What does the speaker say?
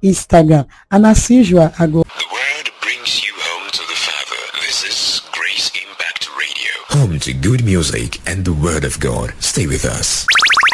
Instagram. And as usual, I go. The word brings you home to the Father. This is Grace Impact Radio. Home to good music and the Word of God. Stay with us.